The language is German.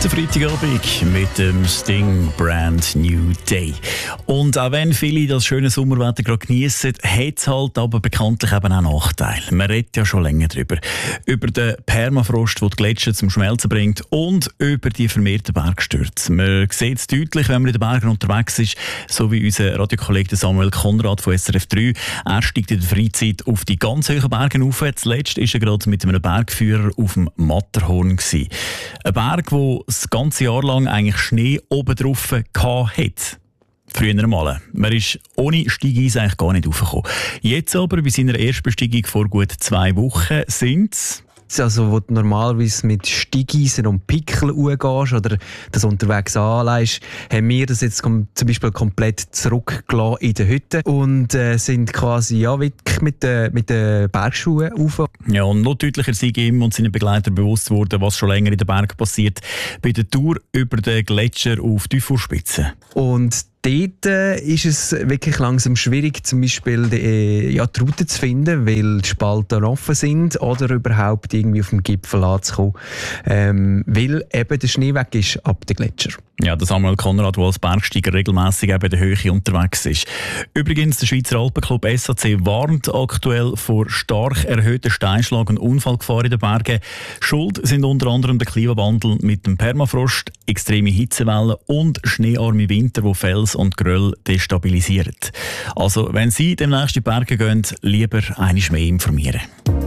Der Freitagabend mit dem Sting Brand New Day. Und auch wenn viele das schöne Sommerwetter gerade geniessen, hat es halt aber bekanntlich eben auch Nachteile. Man redet ja schon länger darüber. Über den Permafrost, der die Gletscher zum Schmelzen bringt, und über die vermehrten Bergstürze. Man sieht es deutlich, wenn man in den Bergen unterwegs ist, so wie unser Radiokollege Samuel Konrad von SRF 3. Er steigt in der Freizeit auf die ganz hohen Berge rauf. Zuletzt war er gerade mit einem Bergführer auf dem Matterhorn gewesen. Ein Berg, wo das ganze Jahr lang eigentlich Schnee oben drauf hatte. Früher einmal. Man ist ohne Steigeisen eigentlich gar nicht raufgekommen. Jetzt aber, bei seiner Erstbesteigung vor gut 2 Wochen, sind es... Also, wo du normalerweise mit Steigeisen und Pickel umgehst oder das unterwegs anlegst, haben wir das jetzt zum Beispiel komplett zurückgelassen in der Hütte und sind quasi wirklich mit den Bergschuhen rauf. Ja, und noch deutlicher sind ihm und seinen Begleitern bewusst worden, was schon länger in den Bergen passiert, bei der Tour über den Gletscher auf die Vorspitze. Und dort ist es wirklich langsam schwierig, zum Beispiel die Route zu finden, weil die Spalten offen sind oder überhaupt irgendwie auf dem Gipfel anzukommen, weil eben der Schnee weg ist ab den Gletscher. Ja, der Samuel Konrad, der als Bergsteiger regelmässig in der Höhe unterwegs ist. Übrigens, der Schweizer Alpenclub SAC warnt aktuell vor stark erhöhten Steinschlag- und Unfallgefahr in den Bergen. Schuld sind unter anderem der Klimawandel mit dem Permafrost, extreme Hitzewellen und schneearme Winter, die Fels und Geröll destabilisieren. Also, wenn Sie demnächst in die Berge gehen, lieber einmal mehr informieren.